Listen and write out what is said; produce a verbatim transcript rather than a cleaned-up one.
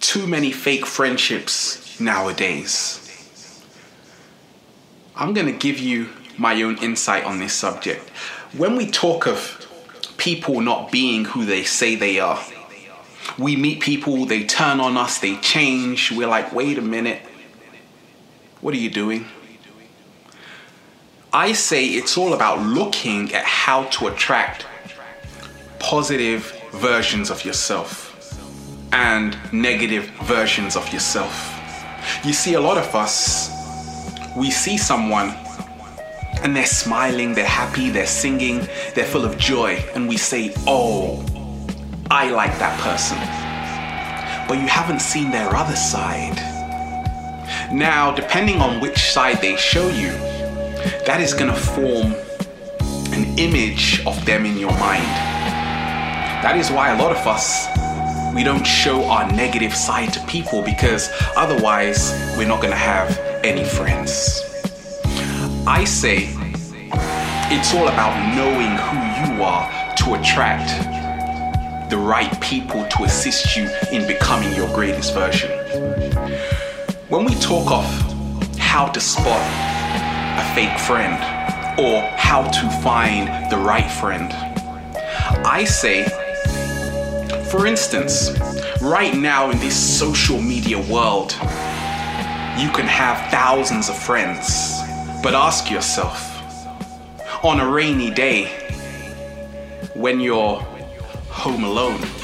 too many fake friendships nowadays. I'm going to give you my own insight on this subject. When we talk of people not being who they say they are, we meet people, they turn on us, they change. We're like, wait a minute, what are you doing? I say it's all about looking at how to attract positive versions of yourself and negative versions of yourself. You see, a lot of us, we see someone and they're smiling, they're happy, they're singing, they're full of joy, and we say, oh, I like that person. But you haven't seen their other side. Now, depending on which side they show you, that is going to form an image of them in your mind. That is why a lot of us, we don't show our negative side to people, because otherwise we're not going to have any friends. I say it's all about knowing who you are to attract the right people to assist you in becoming your greatest version. When we talk of how to spot a fake friend or how to find the right friend, I say, for instance, right now in this social media world, you can have thousands of friends, but ask yourself, on a rainy day, when you're home alone,